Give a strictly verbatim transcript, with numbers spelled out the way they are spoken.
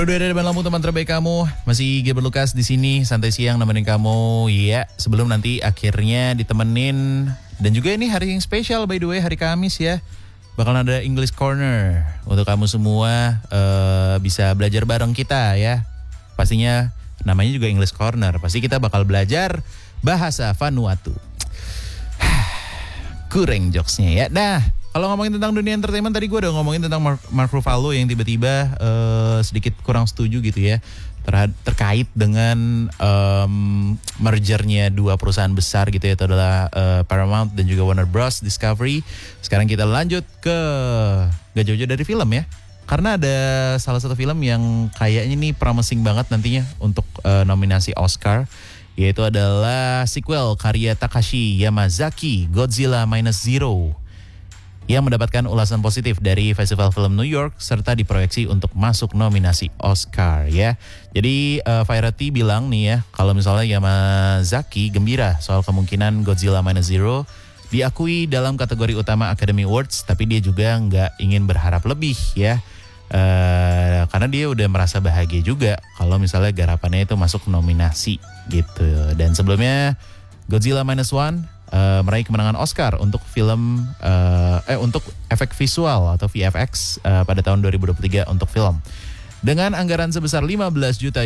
Bro, dari Ban Lamu, teman terbaik kamu. Masih Gilbert Lucas di sini, santai siang nemenin kamu. Iya, sebelum nanti akhirnya ditemenin. Dan juga ini hari yang spesial, by the way, hari Kamis ya. Bakalan ada English Corner untuk kamu semua uh, bisa belajar bareng kita ya. Pastinya namanya juga English Corner. Pasti kita bakal belajar bahasa Vanuatu. Kurang jokesnya ya. Nah, kalau ngomongin tentang dunia entertainment, tadi gue udah ngomongin tentang Mark, Mark Ruffalo yang tiba-tiba uh, sedikit kurang setuju gitu ya terhad- terkait dengan um, mergernya dua perusahaan besar gitu ya. Itu adalah uh, Paramount dan juga Warner Bros. Discovery. Sekarang kita lanjut ke gak jauh-jauh dari film ya. Karena ada salah satu film yang kayaknya nih promising banget nantinya untuk uh, nominasi Oscar. Yaitu adalah sequel karya Takashi Yamazaki, Godzilla Minus Zero, yang mendapatkan ulasan positif dari Festival Film New York serta diproyeksi untuk masuk nominasi Oscar ya. Jadi uh, Variety bilang nih ya, kalau misalnya Yamazaki gembira soal kemungkinan Godzilla Minus Zero diakui dalam kategori utama Academy Awards, tapi dia juga nggak ingin berharap lebih ya. Uh, karena dia udah merasa bahagia juga kalau misalnya garapannya itu masuk nominasi gitu. Dan sebelumnya Godzilla Minus One uh, meraih kemenangan Oscar untuk film uh, eh untuk efek visual atau V F X uh, pada tahun dua ribu dua puluh tiga untuk film dengan anggaran sebesar lima belas juta